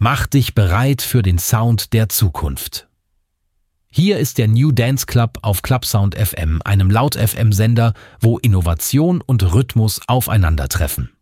Mach dich bereit für den Sound der Zukunft. Hier ist der New Dance Club auf Clubsound FM, einem Laut-FM-Sender, wo Innovation und Rhythmus aufeinandertreffen.